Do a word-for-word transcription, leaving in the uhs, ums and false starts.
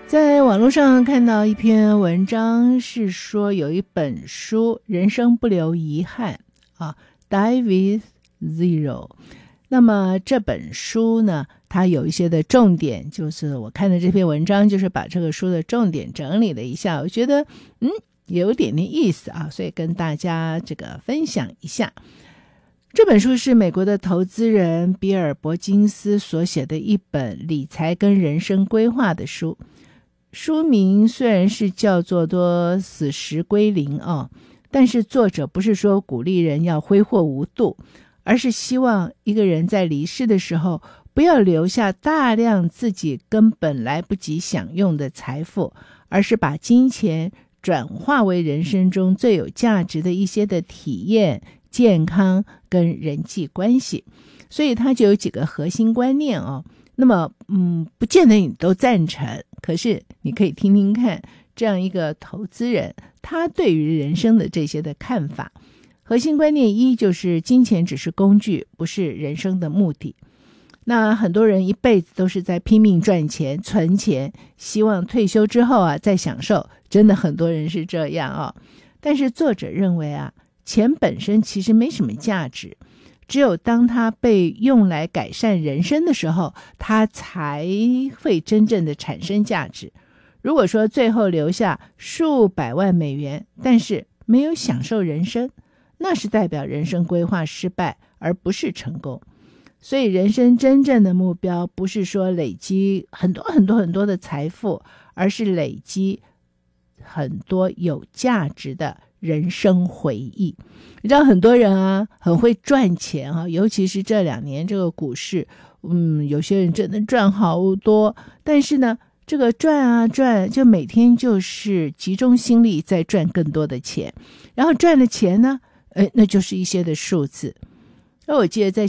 在网络上看到一篇文章，是说有一本书人生不留遗憾啊 Die with Zero。 那么这本书呢，它有一些的重点，就是我看的这篇文章就是把这个书的重点整理了一下，我觉得嗯有点点意思啊，所以跟大家这个分享一下。这本书是美国的投资人比尔·伯金斯所写的一本理财跟人生规划的书，书名虽然是叫做多死时归零哦，但是作者不是说鼓励人要挥霍无度，而是希望一个人在离世的时候不要留下大量自己根本来不及享用的财富，而是把金钱转化为人生中最有价值的一些的体验、健康跟人际关系。所以他就有几个核心观念哦。那么嗯，不见得你都赞成，可是你可以听听看这样一个投资人他对于人生的这些的看法。核心观念一就是金钱只是工具，不是人生的目的。那很多人一辈子都是在拼命赚钱存钱，希望退休之后啊再享受，真的很多人是这样啊、哦。但是作者认为啊，钱本身其实没什么价值，只有当它被用来改善人生的时候，它才会真正的产生价值。如果说最后留下数百万美元，但是没有享受人生，那是代表人生规划失败，而不是成功。所以人生真正的目标不是说累积很多很多很多的财富，而是累积很多有价值的人生回忆。你知道很多人啊很会赚钱啊，尤其是这两年这个股市，嗯，有些人真的赚好多，但是呢这个赚啊赚，就每天就是集中心力在赚更多的钱，然后赚的钱呢，呃，那就是一些的数字。那我记得在